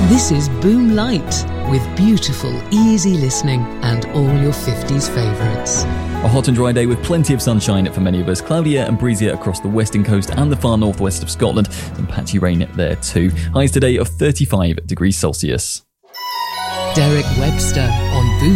This is Boom Light, with beautiful, easy listening and all your 50s favourites. A hot and dry day with plenty of sunshine for many of us. Cloudier and breezier across the western coast and the far northwest of Scotland. And patchy rain there too. Highs today of 35 degrees Celsius. Derek Webster on Boom